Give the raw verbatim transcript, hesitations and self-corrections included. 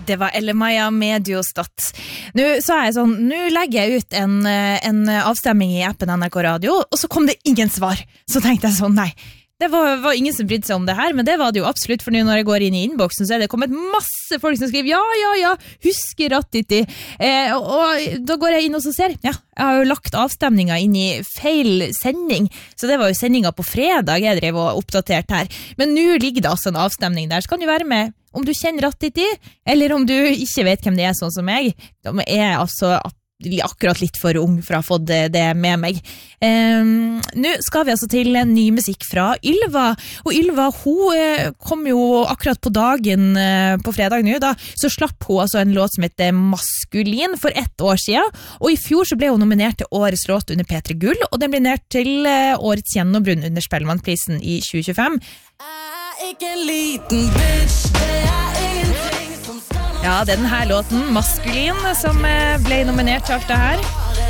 Det var Elle-Maja Mediostat. Nå sa jeg sånn, nå legger jeg ut en, en avstemming i appen N R K Radio, og så kom det ingen svar. Så tenkte jeg sånn, nei, det var, var ingen som brydde seg om det her, men det var det jo absolutt, for nå når jeg går inn i innboksen, så er det kommet masse folk som skriver, ja, ja, ja, husker Rattiti. Eh, og, og da går jeg inn og så ser, ja, jeg har jo lagt avstemninga inn i feil sending, så det var jo sendinga på fredag jeg drev og oppdatert her. Men nå ligger det altså en avstemning der, så kan du være med om du kjenner Rattiti, eller om du ikke vet hvem det er sånn som meg. De er altså akkurat litt for ung for å ha fått det, det med meg. Um, nå skal vi altså til en ny musikk fra Ylva, og Ylva, hun eh, kom jo akkurat på dagen eh, på fredag nå da, så slapp hun altså en låt som heter Maskulin for ett år siden, og i fjor så ble hun nominert til årets låt under P tre Gull, og den ble nominert til eh, årets gjennombrunn under Spellemannprisen i tjue tjuefem. Ikke en liten bitch, det er ingenting som skal... Ja, det er den her låten, Maskulin, som ble nominert til alt det her.